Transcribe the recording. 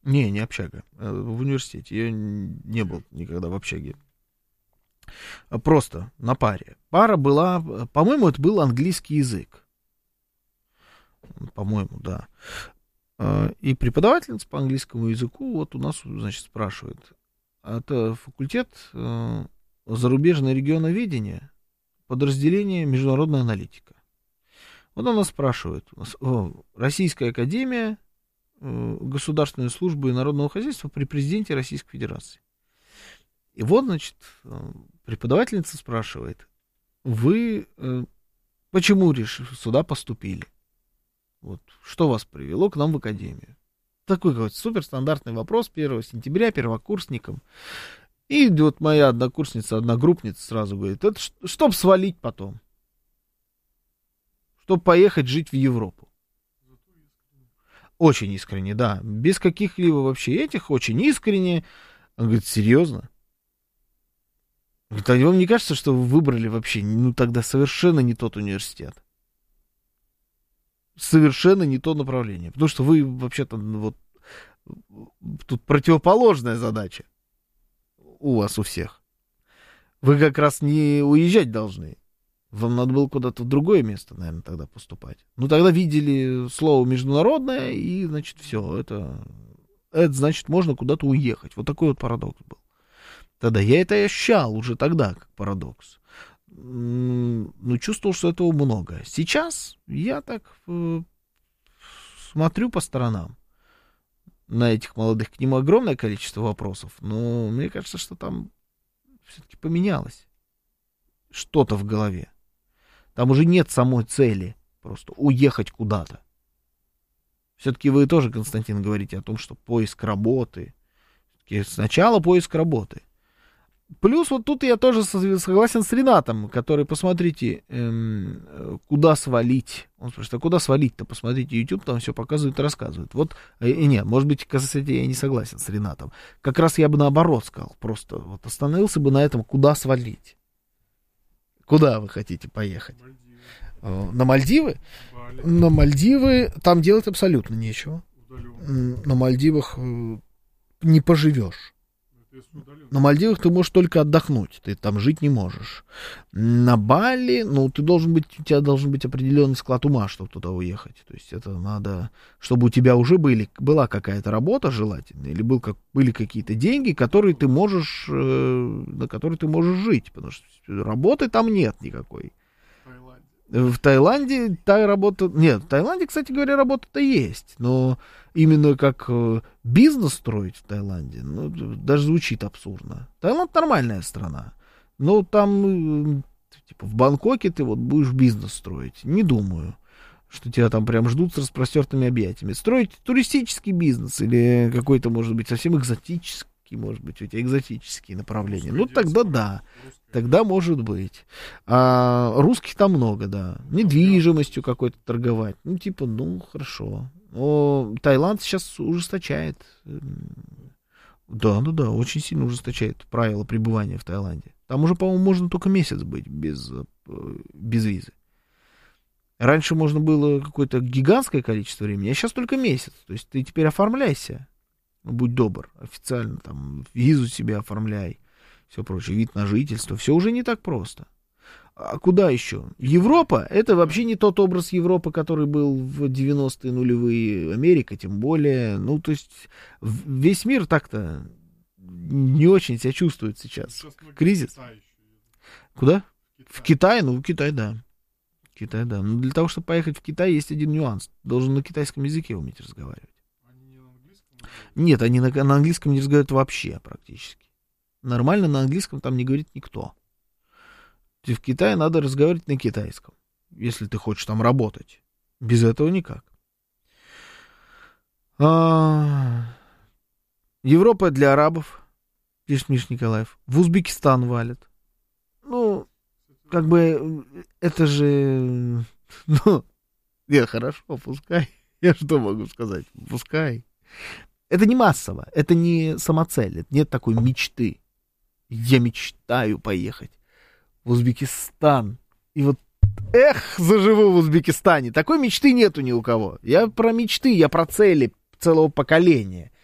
Не общага. В университете. Я не был никогда в общаге. Просто на паре. Пара была, по-моему, это был английский язык. По-моему, да. И преподавательница по английскому языку вот у нас, значит, спрашивает. Это факультет зарубежное регионоведение, подразделение международная аналитика. Вот она спрашивает у нас. Российская академия государственной службы и народного хозяйства при президенте Российской Федерации. И вот, значит, преподавательница спрашивает, вы почему сюда поступили? Вот, что вас привело к нам в академию? Такой какой-то суперстандартный вопрос 1 сентября первокурсникам. И вот моя одногруппница сразу говорит, это чтоб свалить потом. Чтоб поехать жить в Европу. Очень искренне, да. Без каких-либо вообще этих, очень искренне. Он говорит, серьезно? Говорит, а вам не кажется, что вы выбрали вообще, тогда совершенно не тот университет? Совершенно не то направление. Потому что вы вообще-то, вот, тут противоположная задача у вас у всех. Вы как раз не уезжать должны. Вам надо было куда-то в другое место, наверное, тогда поступать. Тогда видели слово международное, и, значит, все, это значит, можно куда-то уехать. Вот такой вот парадокс был. Тогда я это ощущал уже тогда, как парадокс. Чувствовал, что этого много. Сейчас я так смотрю по сторонам на этих молодых. К ним огромное количество вопросов, но мне кажется, что там все-таки поменялось что-то в голове. Там уже нет самой цели просто уехать куда-то. Все-таки вы тоже, Константин, говорите о том, что поиск работы. Сначала поиск работы. Плюс вот тут я тоже согласен с Ренатом, который, посмотрите, куда свалить. Он спрашивает, а куда свалить-то? Посмотрите, YouTube там все показывает и рассказывает. Вот, нет, может быть, кстати, я не согласен с Ренатом. Как раз я бы наоборот сказал. Просто вот остановился бы на этом, куда свалить. Куда вы хотите поехать? На Мальдивы? На Мальдивы там делать абсолютно нечего. На Мальдивах не поживешь. На Мальдивах ты можешь только отдохнуть, ты там жить не можешь. На Бали, у тебя должен быть определенный склад ума, чтобы туда уехать. То есть это надо, чтобы у тебя уже была какая-то работа желательно, или были какие-то деньги, на которые ты можешь жить, потому что работы там нет никакой. В Таиланде та работа... Нет, в Таиланде, кстати говоря, работа-то есть, но именно как бизнес строить в Таиланде, даже звучит абсурдно. Таиланд нормальная страна, но там, типа, в Бангкоке ты вот будешь бизнес строить. Не думаю, что тебя там прям ждут с распростертыми объятиями. Строить туристический бизнес или какой-то, может быть, совсем экзотический, может быть, у тебя экзотические направления. Тогда да. Тогда может быть. А русских там много, да. Недвижимостью какой-то торговать. Хорошо. Но Таиланд сейчас ужесточает. Да, очень сильно ужесточает правила пребывания в Таиланде. Там уже, по-моему, можно только месяц быть без визы. Раньше можно было какое-то гигантское количество времени, а сейчас только месяц. То есть ты теперь оформляйся. Будь добр, официально там визу себе оформляй, все прочее, вид на жительство, все уже не так просто. А куда еще? Европа, это вообще не тот образ Европы, который был в 90-е нулевые, Америка тем более, то есть весь мир так-то не очень себя чувствует сейчас. Кризис. Куда? В Китай? В Китай, да. Китай, да. Но для того, чтобы поехать в Китай, есть один нюанс. Должен на китайском языке уметь разговаривать. Нет, они на английском не разговаривают вообще практически. Нормально на английском там не говорит никто. В Китае надо разговаривать на китайском, если ты хочешь там работать. Без этого никак. Европа для арабов, пишет Миш Николаев. В Узбекистан валят. Это же... Нет, хорошо, пускай. Я что могу сказать? Пускай. Это не массово, это не самоцель, нет такой мечты. Я мечтаю поехать в Узбекистан. И вот, заживу в Узбекистане. Такой мечты нету ни у кого. Я про мечты, я про цели целого поколения.